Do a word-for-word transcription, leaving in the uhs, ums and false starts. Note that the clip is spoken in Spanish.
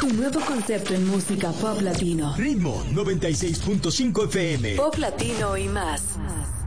Un nuevo concepto en música pop latino. Ritmo noventa y seis punto cinco F M. Pop latino y más.